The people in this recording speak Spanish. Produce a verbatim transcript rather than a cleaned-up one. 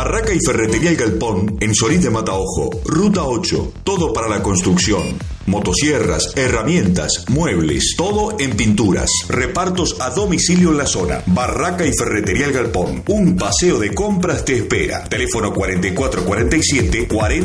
Barraca y Ferretería El Galpón en Solís de Mataojo, Ruta ocho. Todo para la construcción. Motosierras, herramientas, muebles, todo en pinturas. Repartos a domicilio en la zona. Barraca y Ferretería El Galpón. Un paseo de compras te espera. Teléfono cuarenta y cuatro cuarenta y siete cuarenta